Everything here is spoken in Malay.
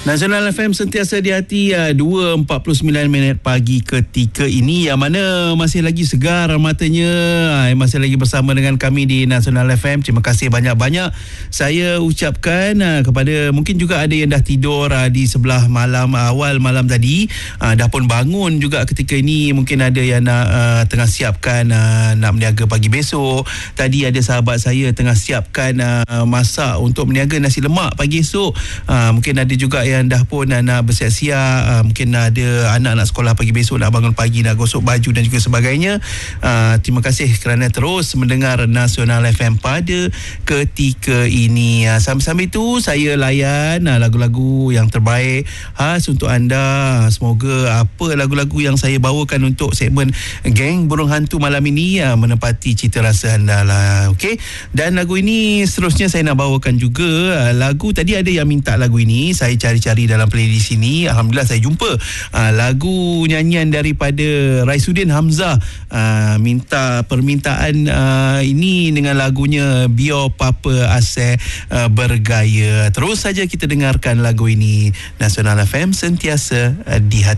Nasional FM sentiasa di hati, 2.49 minit pagi ketika ini, yang mana masih lagi segar matanya, masih lagi bersama dengan kami di Nasional FM. Terima kasih banyak-banyak saya ucapkan kepada, mungkin juga ada yang dah tidur di sebelah malam, awal malam tadi, dah pun bangun juga ketika ini. Mungkin ada yang nak tengah siapkan nak berniaga pagi besok. Tadi ada sahabat saya tengah siapkan masak untuk berniaga nasi lemak pagi esok. Mungkin ada juga yang dah pun nak bersiap-siap, mungkin ada anak-anak sekolah pagi besok, nak bangun pagi, nak gosok baju dan juga sebagainya. Terima kasih kerana terus mendengar Nasional FM pada ketika ini. Sambil-sambil itu saya layan lagu-lagu yang terbaik khas untuk anda. Semoga apa lagu-lagu yang saya bawakan untuk segmen Geng Burung Hantu malam ini menepati cita rasa anda lah. Okey. Dan lagu ini seterusnya saya nak bawakan juga lagu, tadi ada yang minta lagu ini, saya cari dalam playlist ini. Alhamdulillah saya jumpa lagu nyanyian daripada Raisuddin Hamzah, minta permintaan ini dengan lagunya Bio Papa Asal Bergaya. Terus saja kita dengarkan lagu ini. Nasional FM sentiasa di hati.